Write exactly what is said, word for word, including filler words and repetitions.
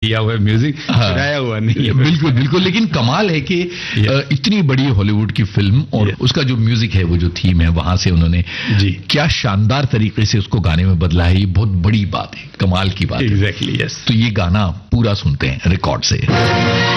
किया हुआ है म्यूजिक, चुराया हुआ नहीं है। बिल्कुल बिल्कुल, लेकिन कमाल है कि इतनी बड़ी हॉलीवुड की फिल्म और उसका जो म्यूजिक है, वो जो थीम है, वहां से उन्होंने जी क्या शानदार तरीके से उसको गाने में बदला है। ये बहुत बड़ी बात है, कमाल की बात है। Exactly, yes. तो ये गाना पूरा सुनते हैं रिकॉर्ड से।